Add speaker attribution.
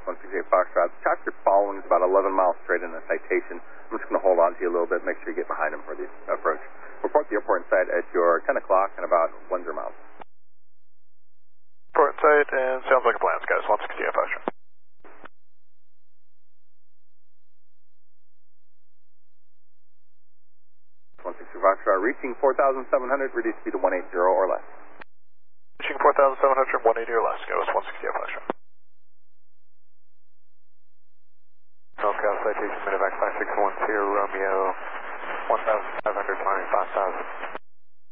Speaker 1: 168 Foxtrot. The track you're following is about 11 miles straight in a citation. I'm just going to hold on to you a little bit, make sure you get behind him for the approach. Report the airport inside at your 10 o'clock and about 10 miles.
Speaker 2: Port site, and sounds like a plan, guys. 168 Foxtrot.
Speaker 1: 160 Foxtrot, reaching 4,700, reduce speed to 180 or less.
Speaker 2: Reaching 4,700, 180 or less, go 168 Foxtrot.
Speaker 3: North South citation, Medevac 5612, Romeo, 1,500, climbing 5,000.